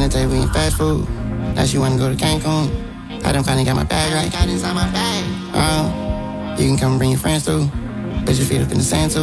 tell you we ain't fast food. Now she wanna go to Cancun. I done finally got my bag right. Got inside my bag. You can come bring your friends too. Put your feet up in the sand too.